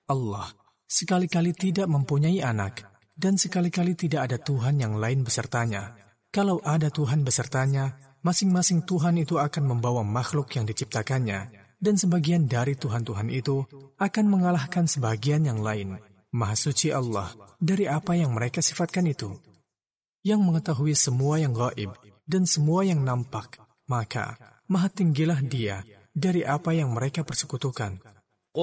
Allah sekali-kali tidak mempunyai anak, dan sekali-kali tidak ada Tuhan yang lain besertanya. Kalau ada Tuhan besertanya, masing-masing Tuhan itu akan membawa makhluk yang diciptakannya, dan sebagian dari Tuhan-Tuhan itu akan mengalahkan sebagian yang lain. Maha suci Allah dari apa yang mereka sifatkan itu, yang mengetahui semua yang gaib dan semua yang nampak, maka maha tinggilah Dia dari apa yang mereka persekutukan.